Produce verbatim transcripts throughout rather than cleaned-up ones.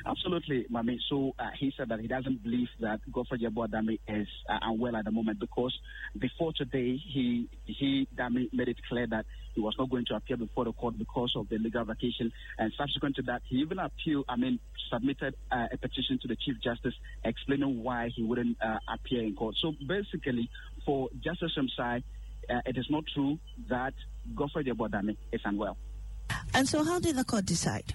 Absolutely, Mami. So uh, he said that he doesn't believe that Godfrey Yeboah Dame is uh, unwell at the moment because before today, he he Dame made it clear that he was not going to appear before the court because of the legal vacation. And subsequent to that, he even appealed, I mean, submitted uh, a petition to the Chief Justice explaining why he wouldn't uh, appear in court. So basically, for Justice Shamsai, uh, it is not true that Godfrey Yeboah Dame is unwell. And so how did the court decide?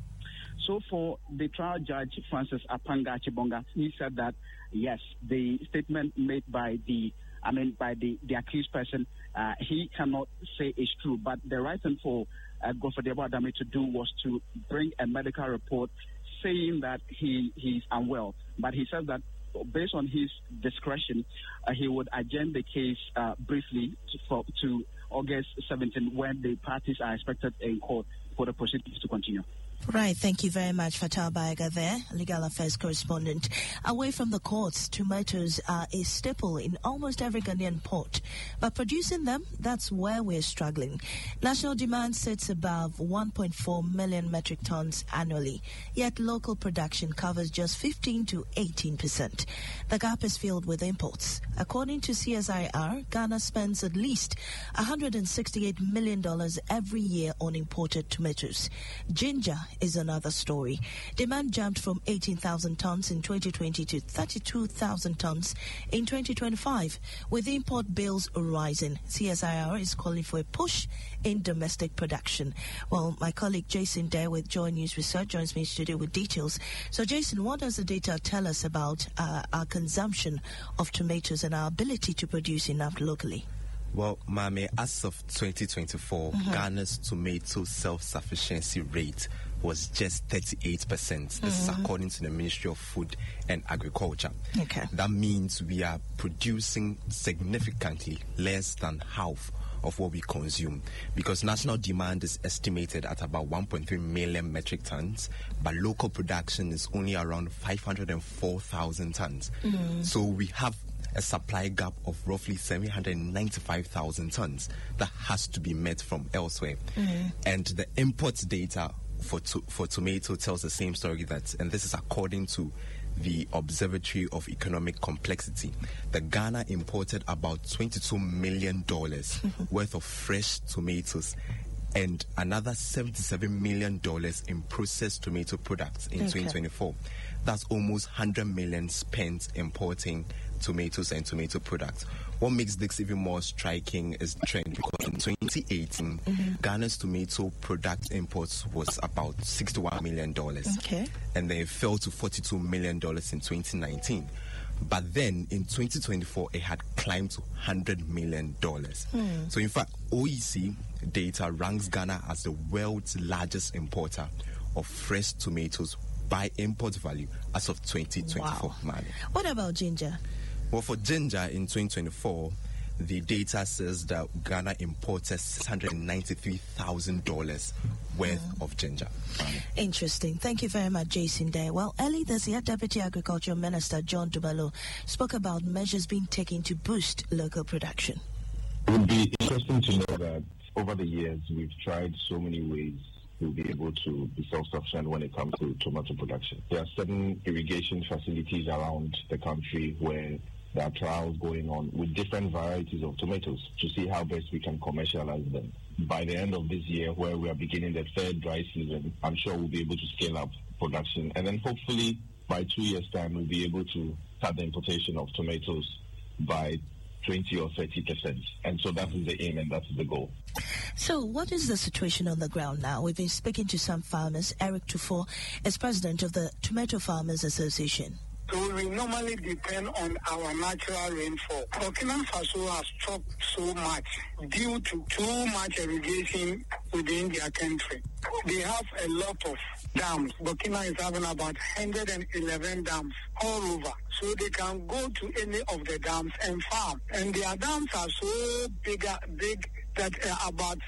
So for the trial judge, Francis Apanga Chibonga, he said that, yes, the statement made by the, I mean, by the, the accused person, uh, he cannot say it's true. But the right thing for uh, Godfrey Yeboah Dame to do was to bring a medical report saying that he he's unwell. But he says that based on his discretion, uh, he would adjourn the case uh, briefly to, for, to August seventeenth when the parties are expected in court for the proceedings to continue. Right, thank you very much, Fatal Baiga there, legal affairs correspondent. Away from the courts, tomatoes are a staple in almost every Ghanaian port. But producing them, that's where we're struggling. National demand sits above one point four million metric tons annually, yet local production covers just fifteen to eighteen percent. The gap is filled with imports. According to C S I R, Ghana spends at least one hundred sixty-eight million dollars every year on imported tomatoes. Ginger is another story. Demand jumped from eighteen thousand tons in twenty twenty to thirty-two thousand tons in twenty twenty-five. With import bills rising, C S I R is calling for a push in domestic production. Well, my colleague Jason Dare with Joy News Research joins me in studio with details. So, Jason, what does the data tell us about uh, our consumption of tomatoes and our ability to produce enough locally? Well, Mame, as of twenty twenty-four, mm-hmm. Ghana's tomato self-sufficiency rate was just thirty-eight percent. Mm-hmm. This is according to the Ministry of Food and Agriculture. Okay. That means we are producing significantly less than half of what we consume, because national demand is estimated at about one point three million metric tons, but local production is only around five hundred four thousand tons. Mm-hmm. So we have a supply gap of roughly seven hundred ninety-five thousand tons that has to be met from elsewhere. Mm-hmm. And the import data for to, for tomato tells the same story, that, and this is according to the Observatory of Economic Complexity, that Ghana imported about twenty-two million dollars worth of fresh tomatoes and another seventy-seven million dollars in processed tomato products in okay. twenty twenty-four. That's almost one hundred million dollars spent importing tomatoes and tomato products. What makes this even more striking is the trend, because in twenty eighteen, mm-hmm. Ghana's tomato product imports was about sixty-one million dollars. Okay. And then it fell to forty-two million dollars in twenty nineteen. But then in twenty twenty-four, it had climbed to one hundred million dollars. Mm. So in fact, O E C data ranks Ghana as the world's largest importer of fresh tomatoes by import value as of twenty twenty-four. Wow. What about ginger? Well, for ginger in twenty twenty-four, the data says that Ghana imported six hundred ninety-three thousand dollars worth mm. of ginger. Interesting. Thank you very much, Jason Day. Well, early this year, Deputy Agriculture Minister John Dumelo spoke about measures being taken to boost local production. It would be interesting to know that over the years, we've tried so many ways to be able to be self-sufficient when it comes to tomato production. There are certain irrigation facilities around the country where there are trials going on with different varieties of tomatoes to see how best we can commercialize them. By the end of this year, where we are beginning the third dry season, I'm sure we'll be able to scale up production. And then hopefully by two years' time, we'll be able to cut the importation of tomatoes by twenty or thirty percent. And so that is the aim and that's the goal. So what is the situation on the ground now? We've been speaking to some farmers. Eric Tufo is president of the Tomato Farmers Association. So we normally depend on our natural rainfall. Burkina Faso has dropped so much due to too much irrigation within their country. They have a lot of dams. Burkina is having about one hundred eleven dams all over. So they can go to any of the dams and farm. And their dams are so big, big that uh, about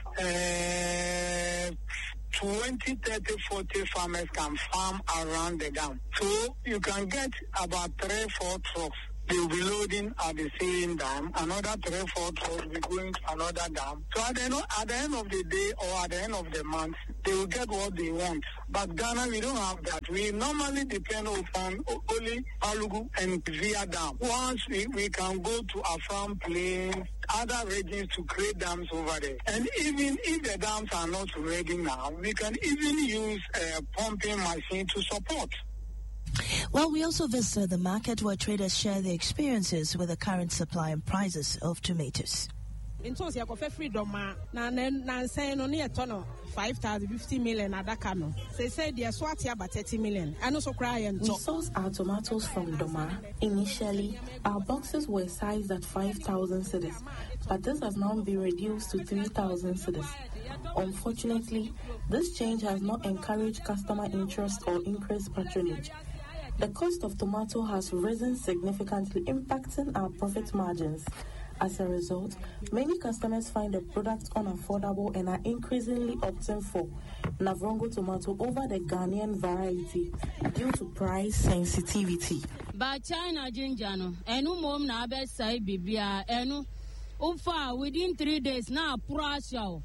uh, twenty, thirty, forty farmers can farm around the dam. So you can get about three, four trucks they will be loading at the same dam. Another three, four trucks will be going to another dam. So at the, end of, at the end of the day or at the end of the month, they will get what they want. But Ghana, we don't have that. We normally depend upon only Alugu and Via Dam. Once we, we can go to Afram Plain, other regions to create dams over there. And even if the dams are not ready now, we can even use a pumping machine to support. Well, we also visited the market where traders share their experiences with the current supply and prices of tomatoes. In terms of freedom, na say no near ton five thousand fifty million adakano. They say they are swati about thirty million. I also cry and we source our tomatoes from Doma. Initially, our boxes were sized at five thousand cedis, but this has now been reduced to three thousand cedis. Unfortunately, this change has not encouraged customer interest or increased patronage. The cost of tomato has risen significantly, impacting our profit margins. As a result, many customers find the product unaffordable and are increasingly opting for Navrongo tomato over the Ghanaian variety due to price sensitivity. But China ginger no, enu mom na abe sai bibia enu ufa within three days na price yaw.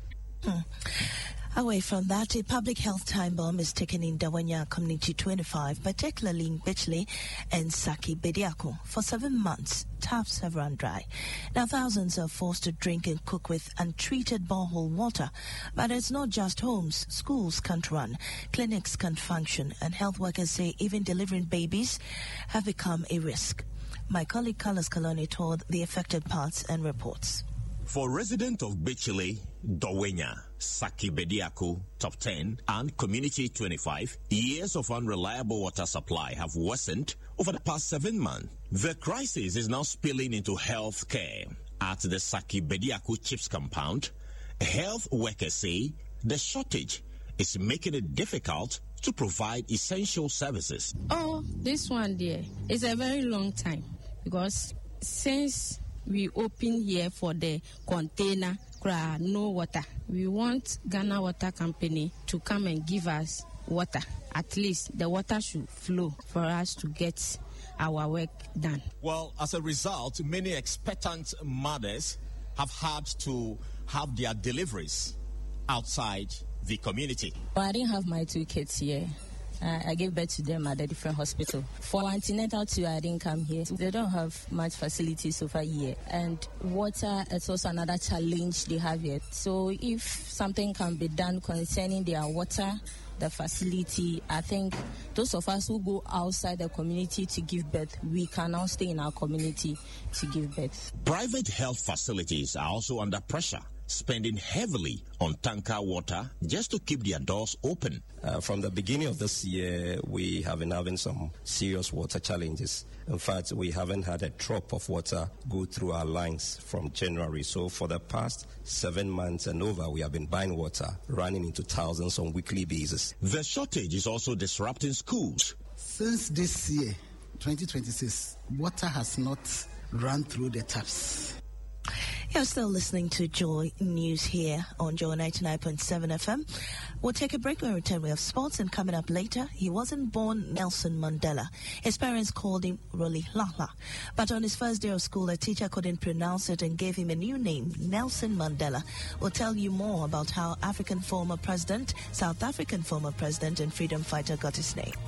Away from that, a public health time bomb is taken in Dawanya Community twenty-five, particularly in Bechley and Saki Bediako. For seven months, taps have run dry. Now, thousands are forced to drink and cook with untreated borehole water. But it's not just homes. Schools can't run, clinics can't function, and health workers say even delivering babies have become a risk. My colleague Carlos Coloni toured the affected parts and reports. For residents of Bechley, Dawenya, Saki Bediako, Top ten, and Community twenty-five, years of unreliable water supply have worsened over the past seven months. The crisis is now spilling into health care. At the Saki Bediako Chips compound, health workers say the shortage is making it difficult to provide essential services. Oh, this one there is a very long time because since we open here for the container, no water. We want Ghana Water Company to come and give us water. At least the water should flow for us to get our work done. Well, as a result, many expectant mothers have had to have their deliveries outside the community. Well, I didn't have my two kids here. Uh, I gave birth to them at a different hospital. For antenatal too, I didn't come here. They don't have much facilities over here. And water is also another challenge they have here. So if something can be done concerning their water, the facility, I think those of us who go outside the community to give birth, we can now stay in our community to give birth. Private health facilities are also under pressure, spending heavily on tanker water just to keep their doors open. Uh, from the beginning of this year, we have been having some serious water challenges. In fact, we haven't had a drop of water go through our lines from January. So for the past seven months and over, we have been buying water, running into thousands on a weekly basis. The shortage is also disrupting schools. Since this year, twenty twenty-six, water has not run through the taps. You're still listening to Joy News here on Joy ninety-nine point seven F M. We'll take a break when we return. We have sports, and coming up later, he wasn't born Nelson Mandela. His parents called him Roli Lala. But on his first day of school, a teacher couldn't pronounce it and gave him a new name, Nelson Mandela. We'll tell you more about how African former president, South African former president, and freedom fighter got his name.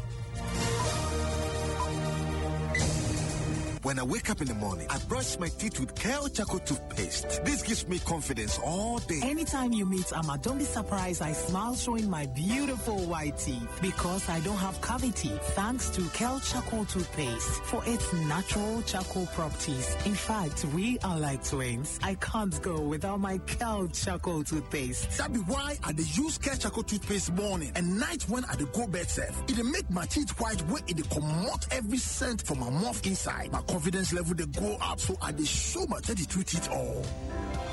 When I wake up in the morning, I brush my teeth with Kale Charcoal toothpaste. This gives me confidence all day. Anytime you meet Amma, don't be surprised I smile showing my beautiful white teeth because I don't have cavity thanks to Kale Charcoal toothpaste for its natural charcoal properties. In fact, we are like twins. I can't go without my Kale Charcoal toothpaste. That be why I dey use Kale Charcoal toothpaste morning and night when I dey go bed safe. It dey make my teeth white when it dey comot every scent from my mouth inside. My confidence level they go up, so I dey show my thirty-two teeth all.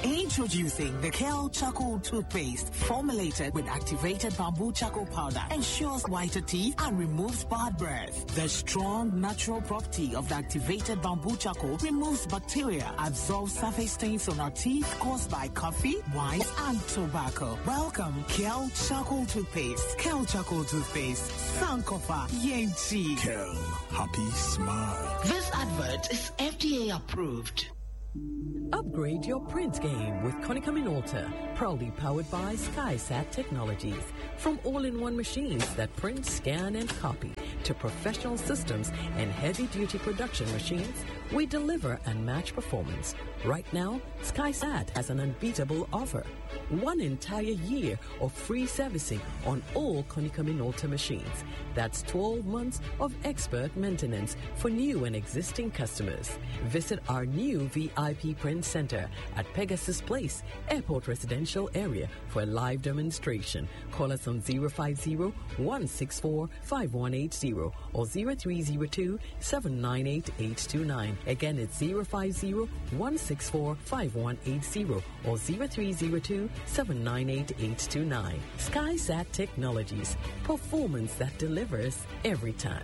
Introducing the Kel Charcoal Toothpaste, formulated with activated bamboo charcoal powder, ensures whiter teeth and removes bad breath. The strong natural property of the activated bamboo charcoal removes bacteria, absorbs surface stains on our teeth caused by coffee, wine, and tobacco. Welcome, Kel Charcoal Toothpaste. Kel Charcoal Toothpaste. Sankofa Yenchi. Kel, happy smile. This advert is F D A approved. Upgrade your print game with Konica Minolta, proudly powered by SkySat Technologies. From all-in-one machines that print, scan, and copy to professional systems and heavy-duty production machines, we deliver unmatched performance. Right now, SkySat has an unbeatable offer. One entire year of free servicing on all Konica Minolta machines. That's twelve months of expert maintenance for new and existing customers. Visit our new V I P Print Center at Pegasus Place, Airport Residential Area for a live demonstration. Call us on zero five zero, one six four, five one eight zero or zero three zero two, seven nine eight, eight two nine. Again, it's zero five zero, one six four, five one eight zero or zero three zero two, seven nine eight, eight two nine. SkySat Technologies, performance that delivers every time.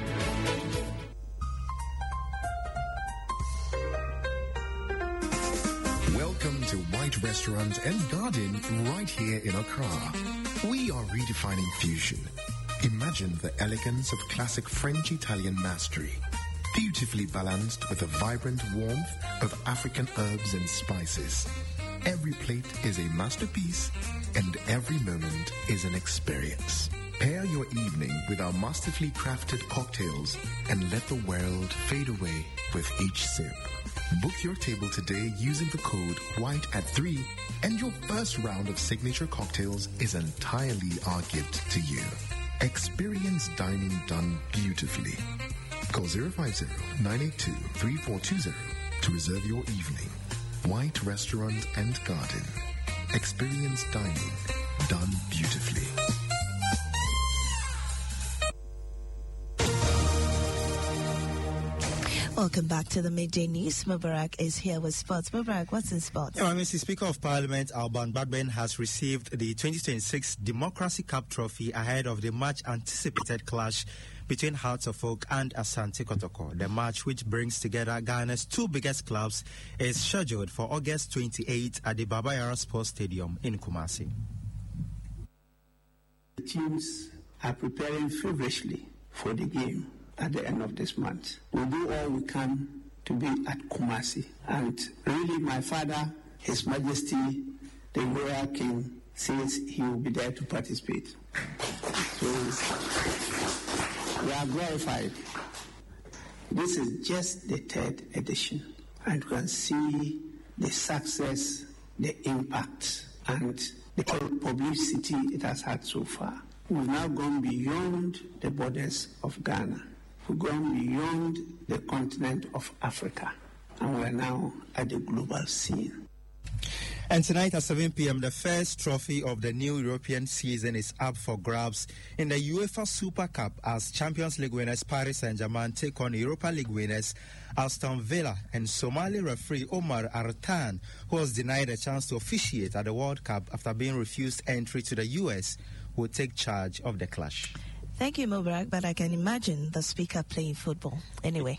Welcome to White Restaurant and Garden right here in Accra. We are redefining fusion. Imagine the elegance of classic French-Italian mastery, beautifully balanced with the vibrant warmth of African herbs and spices. Every plate is a masterpiece, and every moment is an experience. Pair your evening with our masterfully crafted cocktails and let the world fade away with each sip. Book your table today using the code white at three, and your first round of signature cocktails is entirely our gift to you. Experience dining done beautifully. Call zero five zero, nine eight two, three four two zero to reserve your evening. White Restaurant and Garden. Experience dining done beautifully. Welcome back to the Midday News. Mubarak is here with sports. Mubarak, what's in sports? Yeah, Mister Speaker of Parliament, Alban Bagbin, has received the twenty twenty-six Democracy Cup trophy ahead of the much-anticipated clash between Hearts of Oak and Asante Kotoko. The match, which brings together Ghana's two biggest clubs, is scheduled for August twenty-eighth at the Baba Yara Sports Stadium in Kumasi. The teams are preparing feverishly for the game at the end of this month. We'll do all we can to be at Kumasi. And really, my father, His Majesty, the Royal King, says he will be there to participate. So we are glorified. This is just the third edition, and you can see the success, the impact, and the publicity it has had so far. We've now gone beyond the borders of Ghana. We've gone beyond the continent of Africa, and we're now at the global scene. And tonight at seven p.m., the first trophy of the new European season is up for grabs in the UEFA Super Cup as Champions League winners Paris Saint-Germain take on Europa League winners Aston Villa, and Somali referee Omar Artan, who was denied a chance to officiate at the World Cup after being refused entry to the U S, will take charge of the clash. Thank you, Mubarak, but I can imagine the speaker playing football. Anyway.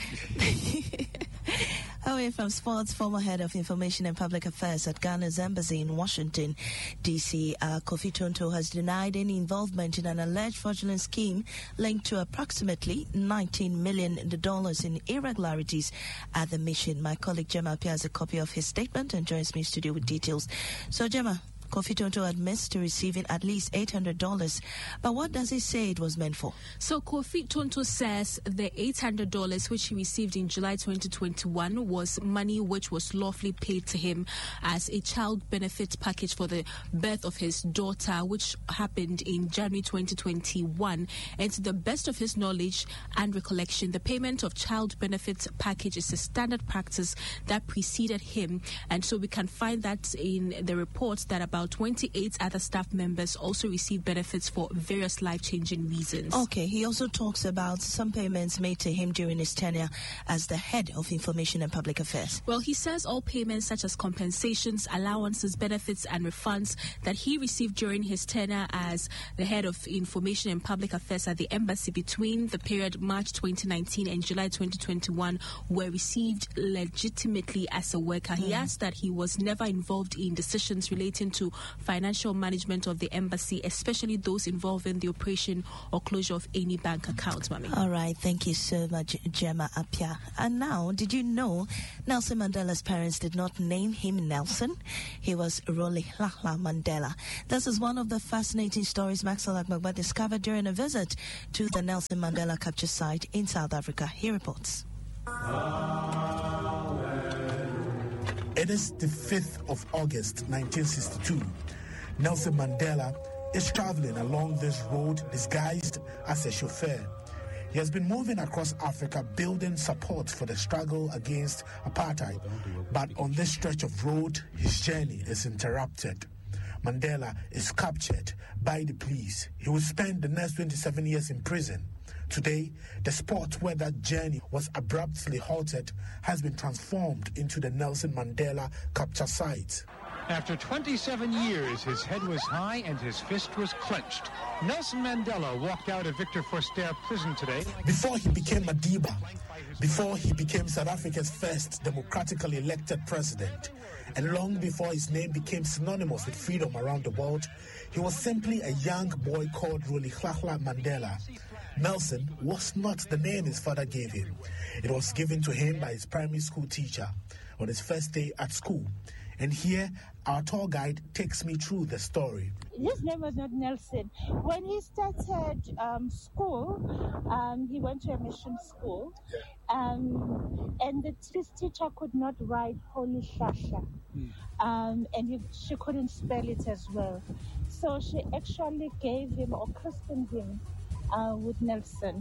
Away from sports, former head of information and public affairs at Ghana's embassy in Washington, D C, uh, Kofi Tonto has denied any involvement in an alleged fraudulent scheme linked to approximately nineteen million dollars in irregularities at the mission. My colleague Gemma appears a copy of his statement and joins me in studio with details. So, Gemma, Kofi Tonto admits to receiving at least eight hundred dollars. But what does he say it was meant for? So Kofi Tonto says the eight hundred dollars which he received in July twenty twenty-one was money which was lawfully paid to him as a child benefit package for the birth of his daughter, which happened in January twenty twenty-one. And to the best of his knowledge and recollection, the payment of child benefit package is a standard practice that preceded him. And so we can find that in the reports that about about twenty-eight other staff members also received benefits for various life-changing reasons. Okay, he also talks about some payments made to him during his tenure as the head of Information and Public Affairs. Well, he says all payments such as compensations, allowances, benefits, and refunds that he received during his tenure as the head of Information and Public Affairs at the embassy between the period March twenty nineteen and July twenty twenty-one were received legitimately as a worker. Mm. He asked that he was never involved in decisions relating to financial management of the embassy, especially those involving the operation or closure of any bank account, Mami. All right, thank you so much, Gemma Apia. And now, did you know Nelson Mandela's parents did not name him Nelson? He was Rolihlahla Mandela. This is one of the fascinating stories Maxwell Akmagba discovered during a visit to the Nelson Mandela capture site in South Africa. He reports. It is the fifth of August nineteen sixty-two. Nelson Mandela is traveling along this road disguised as a chauffeur. He has been moving across Africa building support for the struggle against apartheid. But on this stretch of road, his journey is interrupted. Mandela is captured by the police. He will spend the next twenty-seven years in prison. Today, the spot where that journey was abruptly halted has been transformed into the Nelson Mandela capture site. After twenty-seven years, his head was high and his fist was clenched. Nelson Mandela walked out of Victor Verster prison today. Before he became Madiba, before he became South Africa's first democratically elected president, and long before his name became synonymous with freedom around the world, he was simply a young boy called Rolihlahla Mandela. Nelson was not the name his father gave him. It was given to him by his primary school teacher on his first day at school. And here, our tour guide takes me through the story. His name was not Nelson. When he started um, school, um, he went to a mission school, um, and the, his teacher could not write Holy Shasha, um, and he, she couldn't spell it as well. So she actually gave him or christened him uh, with Nelson.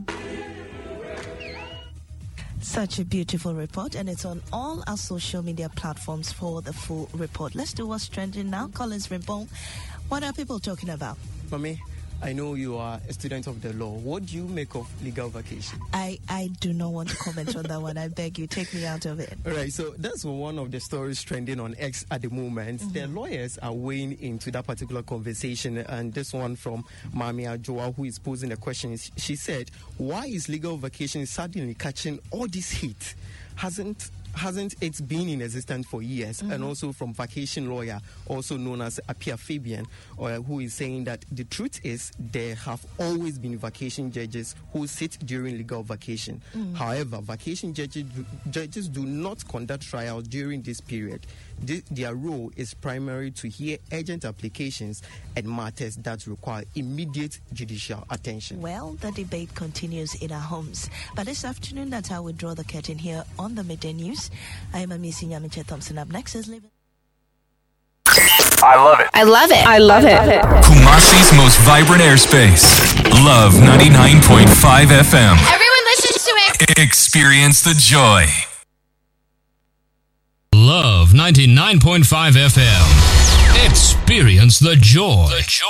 Such a beautiful report, and it's on all our social media platforms for the full report. Let's do what's trending now. Collins Rimpong, what are people talking about? Mommy, I know you are a student of the law. What do you make of legal vacation? I, I do not want to comment on that one. I beg you, take me out of it. All right, so that's one of the stories trending on X at the moment. Mm-hmm. The lawyers are weighing into that particular conversation, and this one from Mami Ajoa, who is posing the question, she said, why is legal vacation suddenly catching all this heat? Hasn't Hasn't it been in existence for years? Mm-hmm. And also from vacation lawyer, also known as Apia Fabian, uh, who is saying that the truth is there have always been vacation judges who sit during legal vacation. Mm-hmm. However, vacation judges do, judges do not conduct trials during this period. This, their role is primarily to hear urgent applications and matters that require immediate judicial attention. Well, the debate continues in our homes. But this afternoon, that's how we draw the curtain here on the Midday News. I am Amisi Nyamiche Thompson. Up next is Living. I love it. I love it. I love it. Kumasi's most vibrant airspace. Love ninety-nine point five F M. Everyone listens to it. Experience the joy. Love ninety-nine point five F M. Experience the joy. The joy.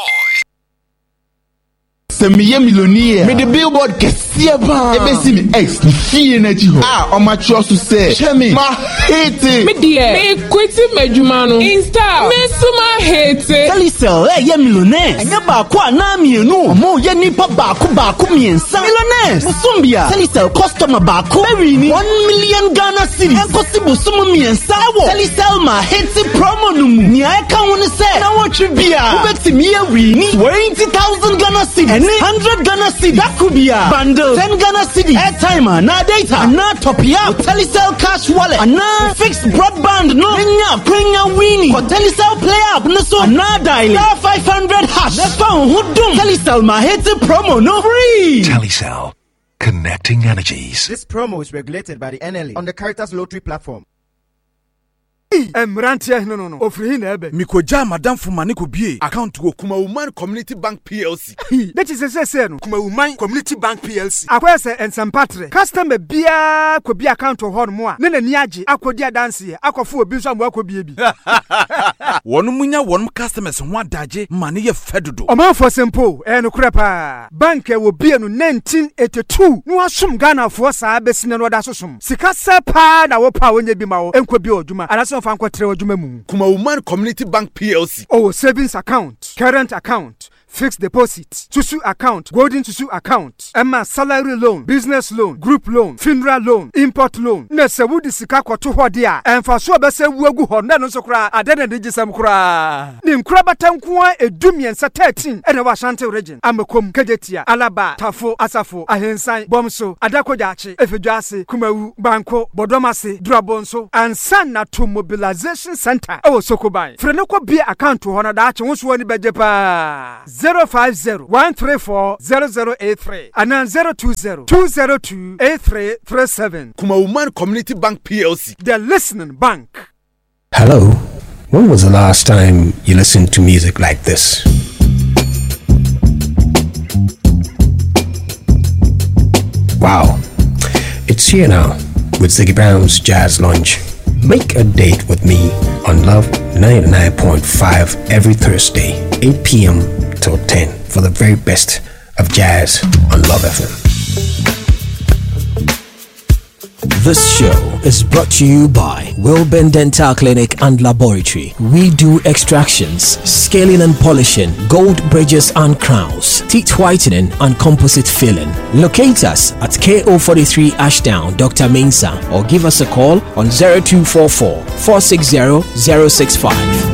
Semiye millionaire. Me the billboard kesiye ba. Ebe si mi ex ni fiye na ji ho. Ah, o ma trust to say. Chemi, ma hate. Me dear, me kweti mejumano. Insta, me suma hate. Telecel, eh, ye millionaire. Enya ba kwa na mienu. Omo ye nipa ba ku ba ku miensa. Millionaires. Musumbia. Telecel customer ba ku. Very ni one million Ghana cedis. Enkosi busumu miensa wo. Telecel ma hate promo numu. Ni aka woni say. Na wo tribia. Ubeti mi ye wi ni twenty thousand Ghana cedis. one hundred Ghana cedis. That could be a bundle. ten Ghana cedis. Airtime, na data, na top up. Telecel cash wallet, na fixed broadband. No, Kenya, Kenya, Winnie. For Telecel play up, no so na dial. Star five hundred hash. The phone who dum. Telecel ma hate promo no free. Telecel, connecting energies. This promo is regulated by the N L A on the Caritas Lottery platform. Emrantia no no no. Ofri na ebe. Mikoja madam Fumani ko bie account wo Kuma Woman Community Bank P L C. That is say say no. Kuma Woman Community Bank P L C. Akwa se ensempatre. Customer bia ko bia account ho no mo a. Ne na ni age akodi adanse akofo obi nso ambo akobie bi. Wonu munya wonu customers ho adaje mane ye fedodo. Omanfo simple e no kure pa. Bank e wo bie no nineteen eighty-two. No asum Ghana fo saa besine no da sosum. Sika se pa na wo pa wonye bi ma wo enko bi odwuma. Anaso fa nko tre odwuma mu. Kuma Woman Community Bank P L C. Oh, savings account, current account, fixed deposit, Susu account, golden Susu account, Emma salary loan, business loan, group loan, funeral loan, import loan. Nese wudi sika kwa tu hodia. Enfa so bese wuegu ho na no so kra adene de gisam kra. Nim kra batankuwa edumien sa thirteen ene wa Ashanti region. Amekom, Kejetia, Alaba, Tafo, Asafo, Ahensan, Bomso, Adakojachi, Efeduase, Kumawu, Banko, Bodomase, Drabonso, and Sana to mobilization center. Oh Sokobai. Frenoko be account to honor that won't wani bejepa. zero five zero one three four zero zero eight three and then zero two zero two zero two eight three three seven. Kuma Woman Community Bank P L C. The listening bank. Hello. When was the last time you listened to music like this? Wow. It's here now with Ziggy Brown's Jazz Lunch. Make a date with me on Love ninety-nine point five every Thursday, eight p.m. till ten for the very best of jazz on Love F M. This show is brought to you by Wilburn Dental Clinic and Laboratory. We do extractions, scaling and polishing, gold bridges and crowns, teeth whitening and composite filling. Locate us at K O forty-three Ashdown, Doctor Mensa, or give us a call on zero two four four, four six zero, zero six five.